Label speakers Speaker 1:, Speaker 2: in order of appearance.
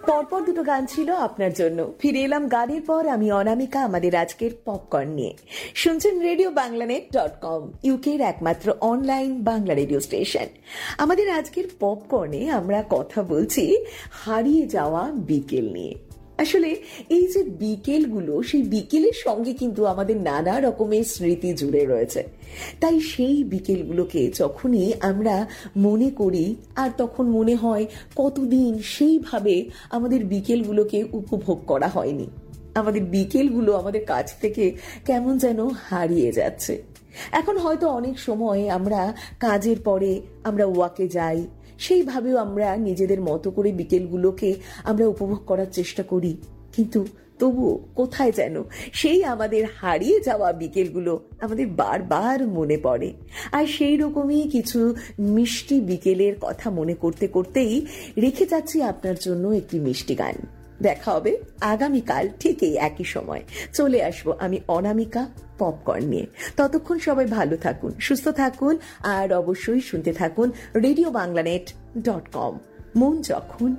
Speaker 1: পরপর দুটো গান ছিল আপনার জন্য। ফিরে এলাম গানের পর, আমি অনামিকা, আমাদের আজকের পপকর্ন নিয়ে। শুনছেন রেডিও বাংলানেট.com, ইউকের একমাত্র অনলাইন বাংলা রেডিও স্টেশন। আমাদের আজকের পপকর্নে আমরা কথা বলছি হারিয়ে যাওয়া বিকেল নিয়ে। আসলে এই যে বিকেলগুলো, সেই বিকেলের সঙ্গে কিন্তু আমাদের নানা রকমের স্মৃতি জুড়ে রয়েছে। তাই সেই বিকেলগুলোকে যখনই আমরা মনে করি, আর তখন মনে হয় কতদিন সেইভাবে আমাদের বিকেলগুলোকে উপভোগ করা হয়নি। আমাদের বিকেলগুলো আমাদের কাছ থেকে কেমন যেন হারিয়ে যাচ্ছে। এখন হয়তো অনেক সময় আমরা কাজের পরে আমরা ওয়াকে যাই, সেইভাবেও আমরা নিজেদের মতো করে বিকেলগুলোকে আমরা উপভোগ করার চেষ্টা করি, কিন্তু তবুও কোথায় যেন সেই আমাদের হারিয়ে যাওয়া বিকেলগুলো আমাদের বারবার মনে পড়ে। আর সেই রকমই কিছু মিষ্টি বিকেলের কথা মনে করতে করতেই রেখে যাচ্ছি আপনার জন্য একটি মিষ্টি গান। দেখা হবে আগামীকাল ঠিক এই একই সময়। চলে আসবো আমি অনামিকা পপকর্ন নিয়ে। ততক্ষণ সবাই ভালো থাকুন, সুস্থ থাকুন, আর অবশ্যই শুনতে থাকুন রেডিও বাংলানেট.com। মন যখন